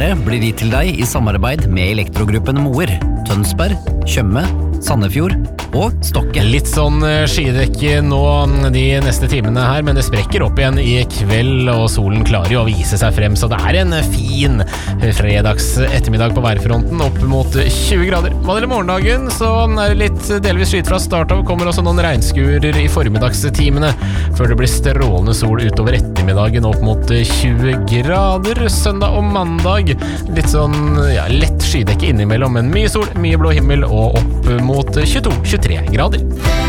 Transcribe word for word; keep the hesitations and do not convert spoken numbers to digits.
været blir gitt til deg i samarbeid med Elektrogruppen Moer, Tønsberg, Tjøme, Sandefjord og Stokke. Litt sånn skydekke nå de neste timene her, men det sprekker opp igjen i kveld, og solen klarer jo å vise seg frem, så det er en fin fredags ettermiddag på værfronten, opp mot tjue grader. Hva gjelder morgendagen, så er det litt delvis skyet fra start av, kommer også noen regnskurer i formiddagstimene, før det blir strålende sol utover ettermiddagen opp mot tjue grader. Søndag og mandag, litt sånn ja, lett skydekke innimellom, men mye sol, mye blå himmel og opp mot tjueto til tjuetre grader.